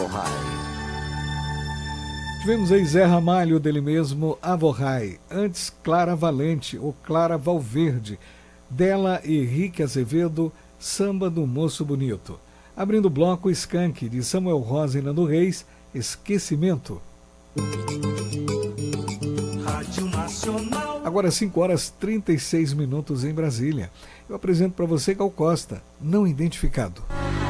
Avorrai. Tivemos aí Zé Ramalho, dele mesmo, Avorrai. Antes, Clara Valente, ou Clara Valverde. Dela, Henrique Azevedo, Samba do Moço Bonito. Abrindo o bloco, Skank, de Samuel Rosa e Nando Reis, Esquecimento. Rádio Nacional. Agora 5h36 em Brasília. Eu apresento para você Gal Costa, Não Identificado.